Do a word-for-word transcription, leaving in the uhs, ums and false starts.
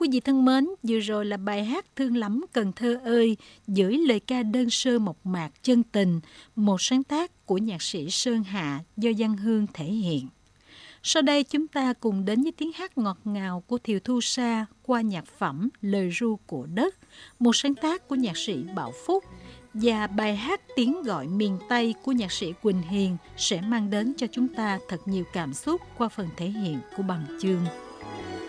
Quý vị thân mến, vừa rồi là bài hát Thương lắm Cần Thơ ơi, với lời ca đơn sơ mộc mạc chân tình, một sáng tác của nhạc sĩ Sơn Hạ do Văn Hương thể hiện. Sau đây chúng ta cùng đến với tiếng hát ngọt ngào của Thiều Thu Sa qua nhạc phẩm Lời ru của đất, một sáng tác của nhạc sĩ Bảo Phúc, và bài hát Tiếng gọi miền Tây của nhạc sĩ Quỳnh Hiền sẽ mang đến cho chúng ta thật nhiều cảm xúc qua phần thể hiện của Bằng Chương.